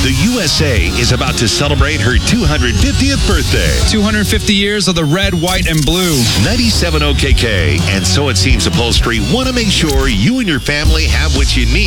The USA is about to celebrate her 250th birthday. 250 years of the red, white, and blue. 97 OKK and So It Seems Upholstery want to make sure you and your family have what you need.